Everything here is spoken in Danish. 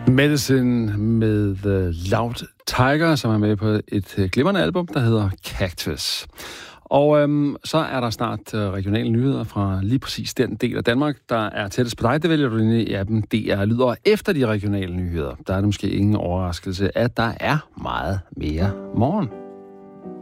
Medicine med Loud Tiger, som er med på et glimrende album, der hedder Cactus. Og så er der snart regionale nyheder fra lige præcis den del af Danmark, der er tættest på dig. Det vælger du ind i appen DR Lyd. Og efter de regionale nyheder, der er det måske ingen overraskelse, at der er meget mere morgen.